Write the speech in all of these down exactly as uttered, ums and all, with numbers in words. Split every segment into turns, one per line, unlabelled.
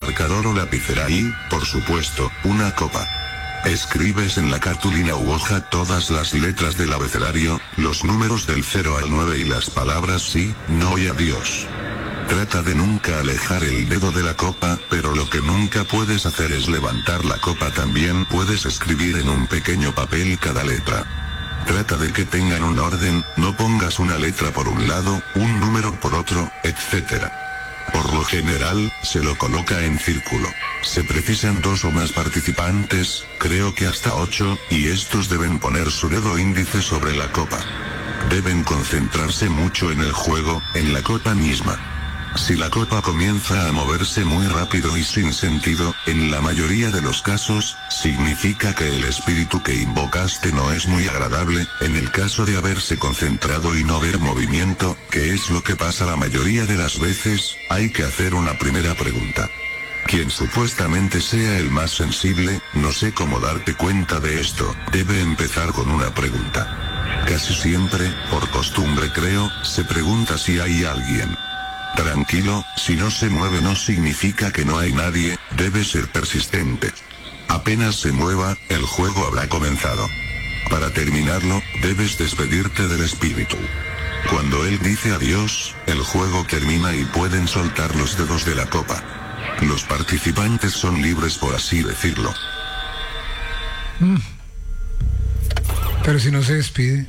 marcador o lapicera y, por supuesto, una copa. Escribes en la cartulina u hoja todas las letras del abecedario, los números del cero al nueve y las palabras sí, no y adiós. Trata de nunca alejar el dedo de la copa, pero lo que nunca puedes hacer es levantar la copa. También puedes escribir en un pequeño papel cada letra. Trata de que tengan un orden, no pongas una letra por un lado, un número por otro, etcétera. Por lo general, se lo coloca en círculo. Se precisan dos o más participantes, creo que hasta ocho, y estos deben poner su dedo índice sobre la copa. Deben concentrarse mucho en el juego, en la copa misma. Si la copa comienza a moverse muy rápido y sin sentido, en la mayoría de los casos, significa que el espíritu que invocaste no es muy agradable. En el caso de haberse concentrado y no ver movimiento, que es lo que pasa la mayoría de las veces, hay que hacer una primera pregunta. Quien supuestamente sea el más sensible, no sé cómo darte cuenta de esto, debe empezar con una pregunta. Casi siempre, por costumbre creo, se pregunta si hay alguien. Tranquilo, si no se mueve no significa que no hay nadie, debe ser persistente. Apenas se mueva, el juego habrá comenzado. Para terminarlo, debes despedirte del espíritu. Cuando él dice adiós, el juego termina y pueden soltar los dedos de la copa. Los participantes son libres, por así decirlo.
Mm. Pero si no se despide.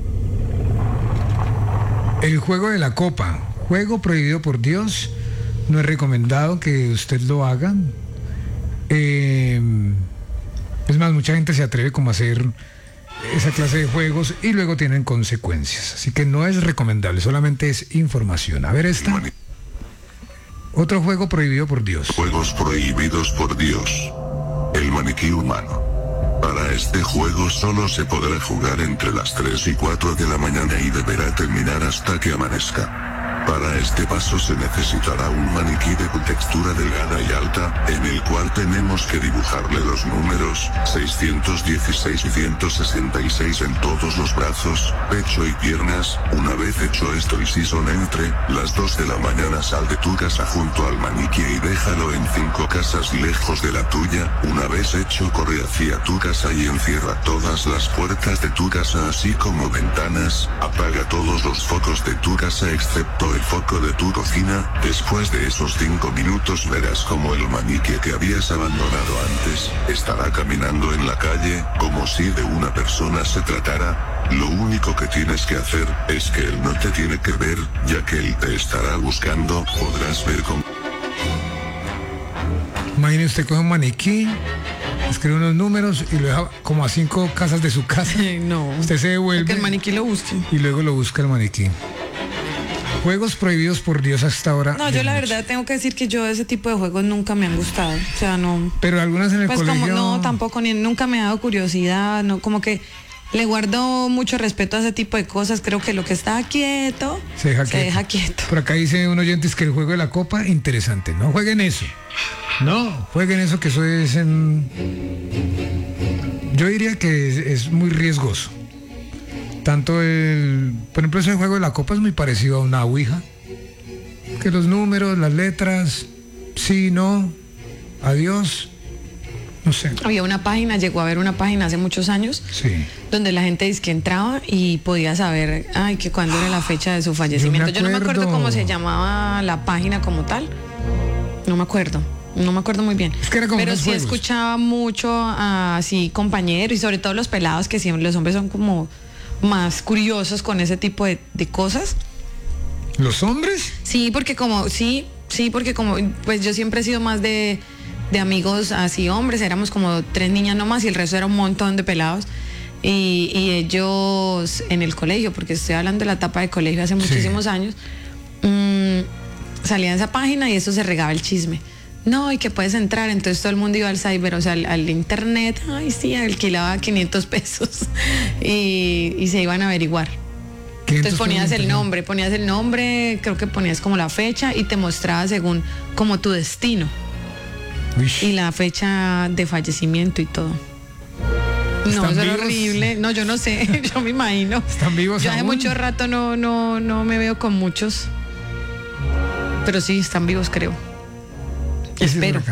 El juego de la copa. Juego prohibido por Dios, no es recomendado que usted lo haga. Eh, es más, mucha gente se atreve como a hacer esa clase de juegos y luego tienen consecuencias. Así que no es recomendable, solamente es información. A ver esta. Otro juego prohibido por Dios.
Juegos prohibidos por Dios. El maniquí humano. Para este juego solo se podrá jugar entre las tres y cuatro de la mañana y deberá terminar hasta que amanezca. Para este paso se necesitará un maniquí de textura delgada y alta, en el cual tenemos que dibujarle los números seiscientos dieciséis y ciento sesenta y seis en todos los brazos, pecho y piernas. Una vez hecho esto y si son entre las dos de la mañana, sal de tu casa junto al maniquí y déjalo en cinco casas lejos de la tuya. Una vez hecho, corre hacia tu casa y encierra todas las puertas de tu casa así como ventanas. Apaga todos los focos de tu casa excepto el foco de tu cocina. Después de esos cinco minutos verás como el maniquí que habías abandonado antes estará caminando en la calle, como si de una persona se tratara. Lo único que tienes que hacer es que él no te tiene que ver, ya que él te estará buscando. Podrás ver cómo...
Imagine usted coge un maniquí, escribe unos números y lo deja como a cinco casas de su casa.
No.
Usted se devuelve.
Que el maniquí lo busque.
Y luego lo busca el maniquí. Juegos prohibidos por Dios hasta ahora.
No, yo la verdad tengo que decir que yo ese tipo de juegos nunca me han gustado. O sea, no.
Pero algunas en el
pues
colegio.
Como, no, tampoco, ni nunca me ha dado curiosidad, no, como que le guardo mucho respeto a ese tipo de cosas. Creo que lo que está quieto
se deja,
se
quieto.
deja quieto.
Por acá dice un oyente que el juego de la copa, interesante. No jueguen eso. No, jueguen eso, que eso es en... Yo diría que es, es muy riesgoso. Tanto el, por ejemplo, ese juego de la copa es muy parecido a una ouija, que los números, las letras, sí, no, adiós, no sé.
Había una página, llegó a haber una página hace muchos años,
sí,
donde la gente dice que entraba y podía saber, ay, que cuándo era la fecha de su fallecimiento. Yo, Yo no me acuerdo cómo se llamaba la página como tal, no me acuerdo. No me acuerdo muy bien.
Es que era como
pero sí
juegos.
Escuchaba mucho a así compañeros y sobre todo los pelados, que siempre los hombres son como más curiosos con ese tipo de, de cosas.
¿Los hombres?
Sí, porque como, sí, sí, porque como, pues yo siempre he sido más de, de amigos así hombres, éramos como tres niñas nomás y el resto era un montón de pelados. Y, y ellos en el colegio, porque estoy hablando de la etapa de colegio hace muchísimos sí. años, mmm, salía en esa página y eso se regaba el chisme. No, y que puedes entrar, entonces todo el mundo iba al cyber, o sea, al, al internet, ay sí, alquilaba quinientos pesos y, y se iban a averiguar. Entonces ponías el nombre, ponías el nombre, creo que ponías como la fecha y te mostraba según como tu destino. Uish. Y la fecha de fallecimiento y todo. No, eso era horrible. No, yo no sé, yo me imagino.
¿Están vivos
Yo
aún?
hace mucho rato no, no, no me veo con muchos. Pero sí, están vivos, creo. Espero.